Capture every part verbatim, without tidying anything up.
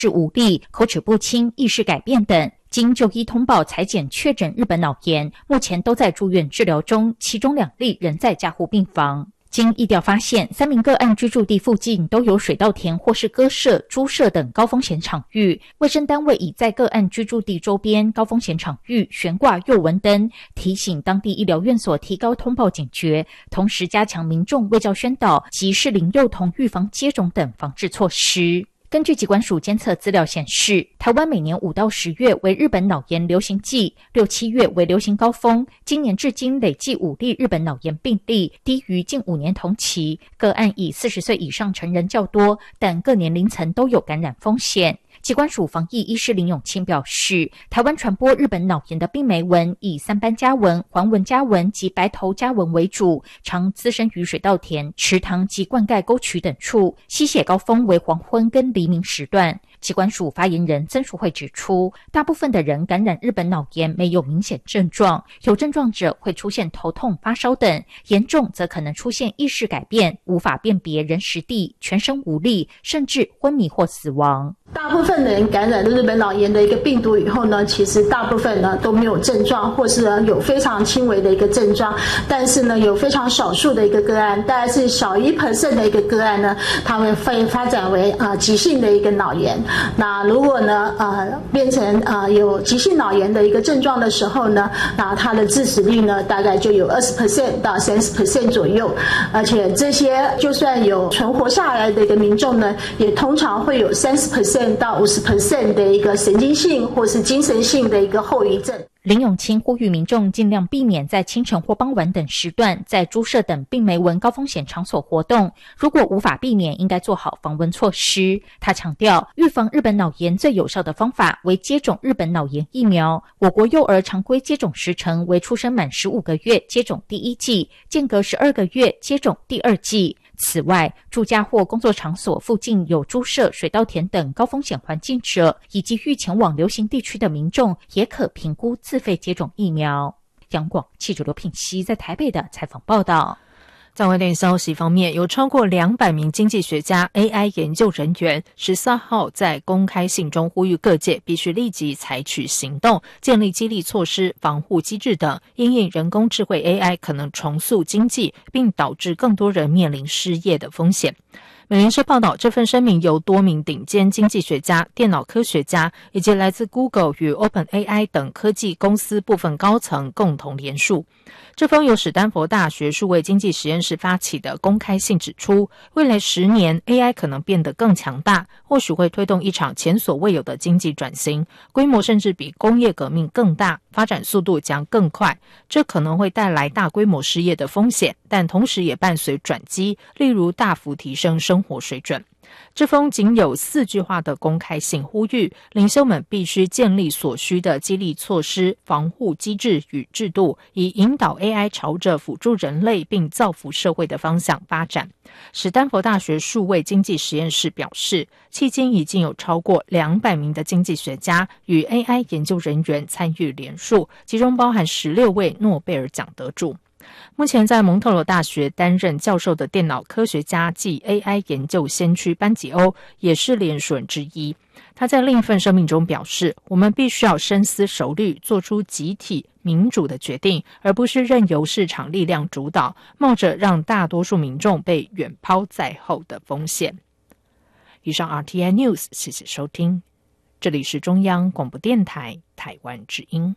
是无力、口齿不清、意识改变等。经就医通报采检确诊日本脑炎，目前都在住院治疗中，其中两例仍在加护病房。经疫调发现，三名个案居住地附近都有水稻田或是鸽舍、猪舍等高风险场域。卫生单位已在个案居住地周边高风险场域悬挂诱蚊灯，提醒当地医疗院所提高通报警觉，同时加强民众卫教宣导及适龄幼童预防接种等防治措施。根据疾管署监测资料显示，台湾每年五到十月为日本脑炎流行季，六七月为流行高峰。今年至今累计五例日本脑炎病例，低于近五年同期。个案以四十岁以上成人较多，但各年龄层都有感染风险。疾管署防疫医师林永清表示，台湾传播日本脑炎的病媒蚊以三斑家蚊、环纹家蚊及白头家蚊为主，常滋生于水稻田、池塘及灌溉沟渠等处，吸血高峰为黄昏跟黎明时段。疾管署发言人曾淑慧指出，大部分的人感染日本脑炎没有明显症状，有症状者会出现头痛、发烧等，严重则可能出现意识改变、无法辨别人时地、全身无力，甚至昏迷或死亡。 大部分的人感染日本脑炎的一个病毒以后呢，其实大部分呢都没有症状，或是呢有非常轻微的一个症状，但是呢有非常少数的一个个案，大概是小一 percent 的一个个案呢，它会会发展为呃急性的一个脑炎。那如果呢呃变成呃有急性脑炎的一个症状的时候呢，那它的致死率呢大概就有 百分之二十 到 百分之三十 左右，而且这些就算有存活下来的一个民众呢，也通常会有 百分之三十到百分之五十 的一个神经性或是精神性的一个后遗症。 林永清呼吁民众尽量避免在清晨或傍晚等时段在猪舍等病媒蚊高风险场所活动，如果无法避免，应该做好防蚊措施。他强调，预防日本脑炎最有效的方法为接种日本脑炎疫苗。我国幼儿常规接种时程为出生满十五个月接种第一剂，间隔十二个月接种第二剂。此外，住家或工作场所附近有猪舍、水稻田等高风险环境者，以及欲前往流行地区的民众，也可评估自费接种疫苗。央广记者刘品熙在台北的采访报道。 在外电消息方面，有超过两百名经济学家、A I 研究人员十三号在公开信中呼吁各界必须立即采取行动，建立激励措施、防护机制等，因应人工智慧 A I 可能重塑经济，并导致更多人面临失业的风险。美联社报道，这份声明由多名顶尖经济学家、电脑科学家以及来自 Google 与 OpenAI 等科技公司部分高层共同联署。这封由史丹佛大学数位经济实验室发起的公开信指出，未来十年 A I 可能变得更强大，或许会推动一场前所未有的经济转型，规模甚至比工业革命更大，发展速度将更快。这可能会带来大规模失业的风险，但同时也伴随转机，例如大幅提升生活水准。这封仅有四句话的公开信呼吁，领袖们必须建立所需的激励措施、防护机制与制度，以引导 A I 朝着辅助人类并造福社会的方向发展。史丹佛大学数位经济实验室表示，迄今已经有超过两百名的经济学家与 A I 研究人员参与联署，其中包含十六位诺贝尔奖得主。目前在蒙特罗大学担任教授的电脑科学家暨 A I 研究先驱班吉欧也是联署人之一。他在另一份声明中表示，我们必须要深思熟虑，做出集体民主的决定，而不是任由市场力量主导，冒着让大多数民众被远抛在后的风险。以上 R T I News， 谢谢收听，这里是中央广播电台台湾之音。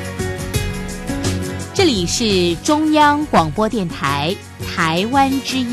这里是中央广播电台台湾之音。